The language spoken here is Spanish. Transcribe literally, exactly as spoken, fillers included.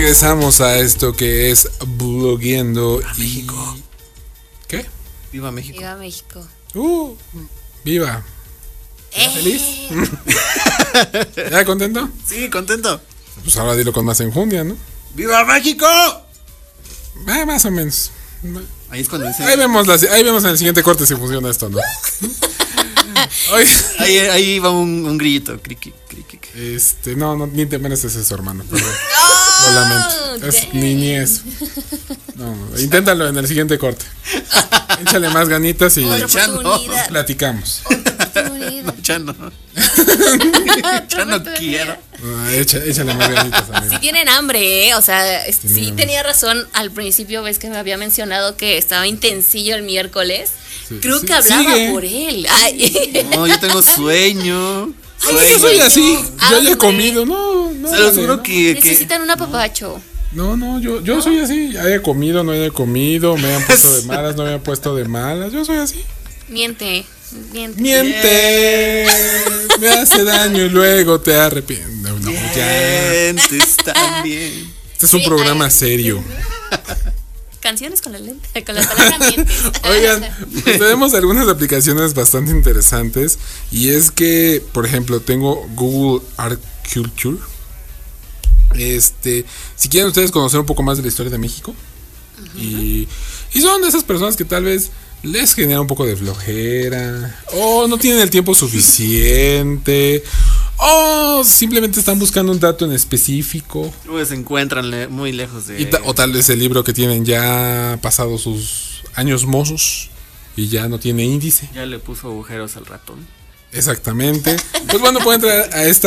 regresamos a esto que es blogueando Viva y... México. ¿Qué? Viva México. Viva México. Uh, viva. Eh. ¿Feliz? ¿Ya contento? Sí, contento. Pues ahora dilo con más enjundia, ¿no? ¡Viva México! Ah, más o menos. Ahí es cuando dice. Ahí vemos, la, ahí vemos en el siguiente corte si funciona esto, ¿no? Oye, Ahí, ahí va un, un grillito. Criqui, criqui. este, no, no, ni te mereces eso, hermano. Perdón. Lo lamento. Es, dang. ni, ni eso. No, inténtalo en el siguiente corte. Échale más ganitas y Otra Ya no. oportunidad. platicamos. Oportunidad. Ya no. Otra Ya no oportunidad. quiero. Ah, echa- échale más ganitas, amigo. Si tienen hambre, ¿eh? O sea, es- Tienen sí hambre. tenía razón al principio, ves que me había mencionado que estaba intensillo el miércoles. Sí, Creo sí, que hablaba sigue. por él. Ay. No, yo tengo sueño. Ay, Yo Sueño. soy así. Yo ya Hambre. he comido. No, no. Se los vale, juro no. que. que Necesitan un apapacho. No, no, yo, yo soy así. Haya comido, no haya comido. Me hayan puesto de malas, no me hayan puesto de malas. Yo soy así. Miente, miente. Miente. Me hace daño y luego te arrepientes. No, no, ya. Dientes también. Este es un Sí, programa ay. serio. Canciones con la lente, con la palabra mientes. Oigan, pues tenemos algunas aplicaciones bastante interesantes. Y es que, por ejemplo, tengo Google Art Culture. Este, si quieren ustedes conocer un poco más de la historia de México. Y, y son de esas personas que tal vez les genera un poco de flojera. O no tienen el tiempo suficiente. O simplemente están buscando un dato en específico. Pues se encuentran le- muy lejos de. Y ta- o tal vez el libro que tienen ya pasado sus años mozos y ya no tiene índice. Ya le puso agujeros al ratón. Exactamente. Pues bueno, pueden entrar a esta